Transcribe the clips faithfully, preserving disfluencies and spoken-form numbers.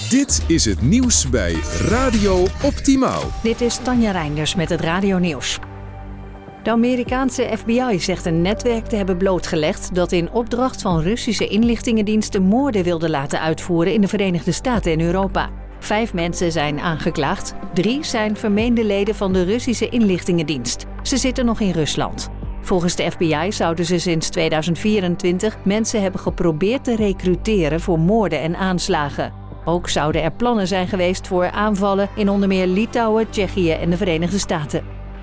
Dit is het nieuws bij Radio Optimaal. Dit is Tanja Reinders met het Radio Nieuws. De Amerikaanse F B I zegt een netwerk te hebben blootgelegd dat in opdracht van Russische inlichtingendiensten moorden wilde laten uitvoeren in de Verenigde Staten en Europa. Vijf mensen zijn aangeklaagd. Drie zijn vermeende leden van de Russische inlichtingendienst. Ze zitten nog in Rusland. Volgens de F B I zouden ze sinds tweeduizend vierentwintig mensen hebben geprobeerd te recruteren voor moorden en aanslagen. Ook zouden er plannen zijn geweest voor aanvallen in onder meer Litouwen, Tsjechië en de Verenigde Staten.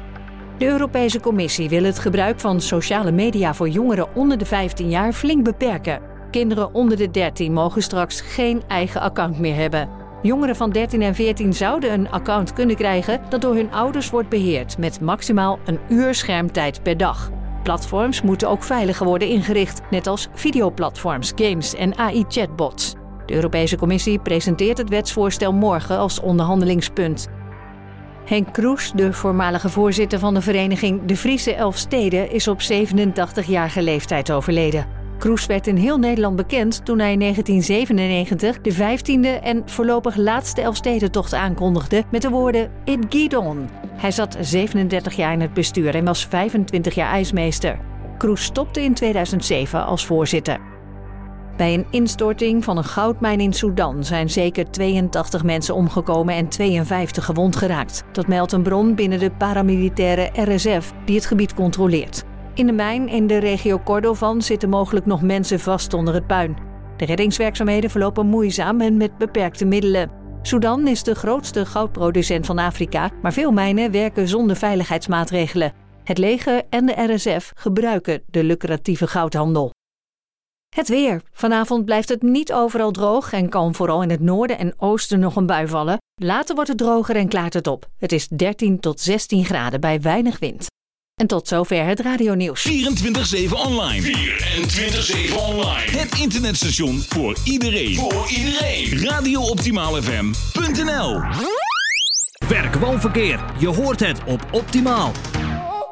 De Europese Commissie wil het gebruik van sociale media voor jongeren onder de vijftien jaar flink beperken. Kinderen onder de dertien mogen straks geen eigen account meer hebben. Jongeren van dertien en veertien zouden een account kunnen krijgen dat door hun ouders wordt beheerd met maximaal een uur schermtijd per dag. Platforms moeten ook veiliger worden ingericht, net als videoplatforms, games en A I-chatbots. De Europese Commissie presenteert het wetsvoorstel morgen als onderhandelingspunt. Henk Kroes, de voormalige voorzitter van de vereniging De Friese Elfsteden, is op zevenentachtigjarige leeftijd overleden. Kroes werd in heel Nederland bekend toen hij in negentien zevenennegentig de vijftiende en voorlopig laatste Elfstedentocht aankondigde met de woorden It Gied On. Hij zat zevenendertig jaar in het bestuur en was vijfentwintig jaar ijsmeester. Kroes stopte in tweeduizend zeven als voorzitter. Bij een instorting van een goudmijn in Sudan zijn zeker tweeëntachtig mensen omgekomen en tweeënvijftig gewond geraakt. Dat meldt een bron binnen de paramilitaire R S F die het gebied controleert. In de mijn in de regio Kordofan zitten mogelijk nog mensen vast onder het puin. De reddingswerkzaamheden verlopen moeizaam en met beperkte middelen. Sudan is de grootste goudproducent van Afrika, maar veel mijnen werken zonder veiligheidsmaatregelen. Het leger en de R S F gebruiken de lucratieve goudhandel. Het weer. Vanavond blijft het niet overal droog en kan vooral in het noorden en oosten nog een bui vallen. Later wordt het droger en klaart het op. Het is dertien tot zestien graden bij weinig wind. En tot zover het radionieuws. vierentwintig zeven online. vierentwintig zeven online. Het internetstation voor iedereen. Voor iedereen. radio optimaal f m punt n l. Werk, woonverkeer. Je hoort het op Optimaal.